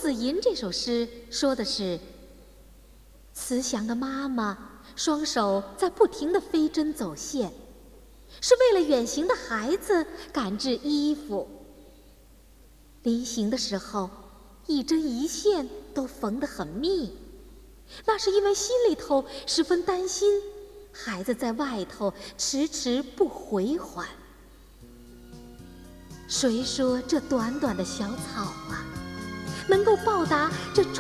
子吟》这首诗说的是，慈祥的妈妈双手在不停地飞针走线，是为了远行的孩子赶制衣服。临行的时候，一针一线都缝得很密，那是因为心里头十分担心孩子在外头迟迟不回还。谁说这短短的小草啊，能够报答这